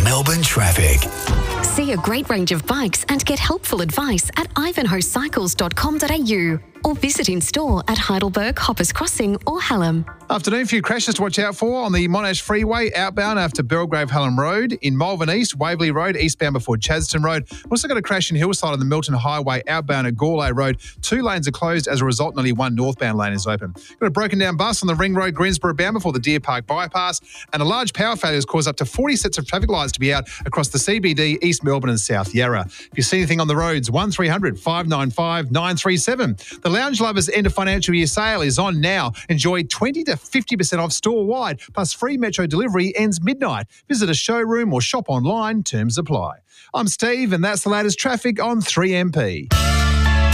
Melbourne traffic. See a great range of bikes and get helpful advice at ivanhoecycles.com.au or visit in store at Heidelberg, Hoppers Crossing or Hallam. Afternoon, few crashes to watch out for on the Monash Freeway outbound after Belgrave Hallam Road, in Malvern East, Waverley Road, eastbound before Chadstone Road. We've also got a crash in Hillside on the Milton Highway outbound at Gourlay Road. 2 lanes are closed as a result, and only 1 northbound lane is open. Got a broken down bus on the Ring Road, Greensboro bound before the Deer Park bypass, and a large power failure has caused up to 40 sets of traffic lights to be out across the CBD, East Melbourne and South Yarra. If you see anything on the roads, 1300 595 937. The Lounge Lovers end of financial year sale is on now. Enjoy 20 to 50% off store-wide, plus free metro delivery ends midnight. Visit a showroom or shop online. Terms apply. I'm Steve, and that's the latest traffic on 3MP.